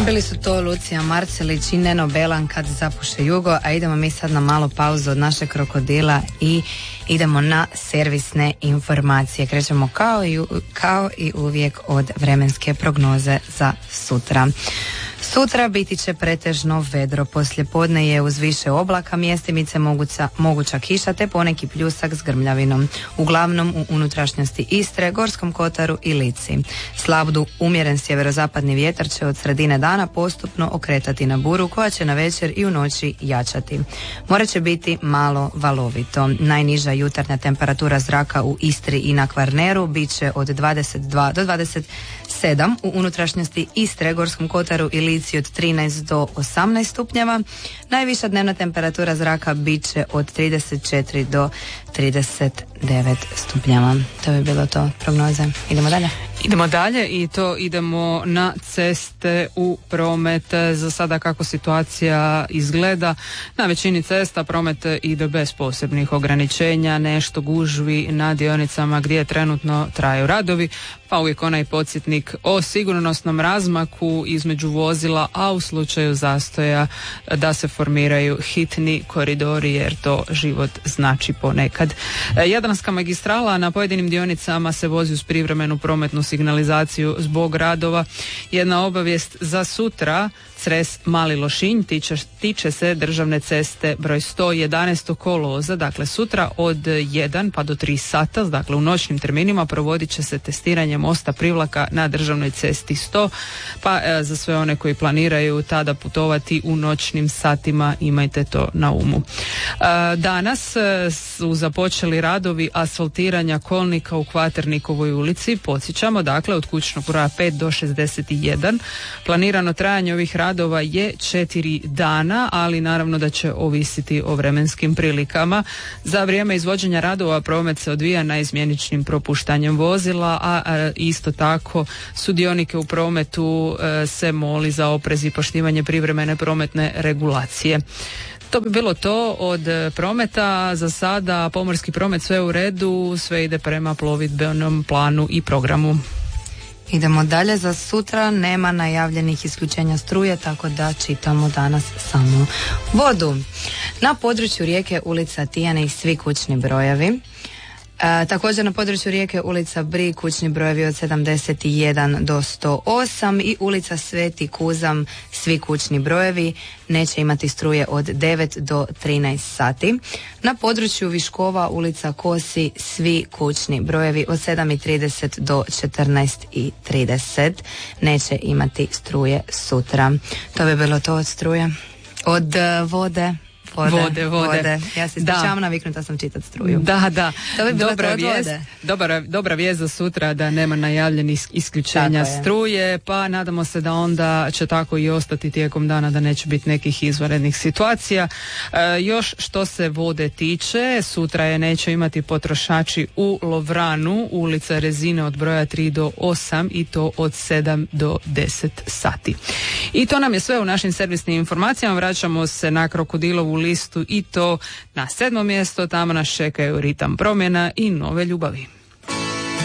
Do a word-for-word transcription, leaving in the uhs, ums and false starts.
Bili su to Lucija Marcelić i Neno Belan Kad zapuše jugo, a idemo mi sad na malu pauzu od našeg krokodila i idemo na servisne informacije. Krećemo kao i, kao i uvijek od vremenske prognoze za sutra. Sutra biti će pretežno vedro, poslijepodne je uz više oblaka, mjestimice moguća, moguća kiša te poneki pljusak s grmljavinom. Uglavnom u unutrašnjosti Istre, Gorskom kotaru i Lici. Slab do umjeren sjeverozapadni vjetar će od sredine dana postupno okretati na buru koja će na večer i u noći jačati. More će biti malo valovito. Najniža jutarnja temperatura zraka u Istri i na Kvarneru bit će od dvadeset dva do dvadeset sedam, u unutrašnjosti Istre, Gorskom kotaru i Lici od trinaest do osamnaest stupnjeva. Najviša dnevna temperatura zraka bit će od trideset četiri do trideset devet stupnjeva. To bi bilo to prognoze. Idemo dalje. Idemo dalje i to idemo na ceste u promet. Za sada kako situacija izgleda, na većini cesta promet ide bez posebnih ograničenja, nešto gužvi na dionicama gdje trenutno traju radovi, pa uvijek onaj podsjetnik o sigurnosnom razmaku između vozila, a u slučaju zastoja da se formiraju hitni koridori jer to život znači ponekad. Jadranska magistrala na pojedinim dionicama se vozi uz privremenu prometnu signalizaciju zbog radova. Jedna obavijest za sutra: Cres Mali Lošinj tiče, tiče se državne ceste broj sto jedanaest kolovoza, dakle sutra od jedan pa do tri sata, dakle u noćnim terminima provodit će se testiranje mosta Privlaka na državnoj cesti sto, pa e, za sve one koji planiraju tada putovati u noćnim satima imajte to na umu. E, danas e, su započeli radovi asfaltiranja kolnika u Kvaternikovoj ulici, podsjećamo, dakle od kućnog broja pet do šezdeset jedan. Planirano trajanje ovih radova je četiri dana, ali naravno da će ovisiti o vremenskim prilikama. Za vrijeme izvođenja radova promet se odvija naizmjeničnim propuštanjem vozila, a, a isto tako sudionike u prometu e, se moli za oprez i poštivanje privremene prometne regulacije. To bi bilo to od prometa. Za sada pomorski promet sve u redu, sve ide prema plovidbenom planu i programu. Idemo dalje. Za sutra nema najavljenih isključenja struje, tako da čitamo danas samo vodu. Na području rijeke ulica Tijane i svi kućni brojevi. E, također na području rijeke ulica Bri kućni brojevi od sedamdeset jedan do sto osam i ulica Sveti Kuzam svi kućni brojevi neće imati struje od devet do trinaest sati. Na području Viškova ulica Kosi svi kućni brojevi od sedam i trideset do četrnaest i trideset neće imati struje sutra. To bi bilo to od struje. Od uh, vode Vode, vode, vode. vode. Ja se ispričavam, naviknuta sam čitat struju. Da, da. To bi bilo dobra, to od vijest, vode. dobra, dobra vijest za sutra da nema najavljenih isključenja struje, pa nadamo se da onda će tako i ostati tijekom dana, da neće biti nekih izvanrednih situacija. E, još što se vode tiče, sutra je neće imati potrošači u Lovranu, ulica Rezine od broja tri do osam i to od sedam do deset sati. I to nam je sve u našim servisnim informacijama. Vraćamo se na Krokodilovu listu i to na sedmo mjesto. Tamo nas čekaju Ritam promjena i Nove ljubavi.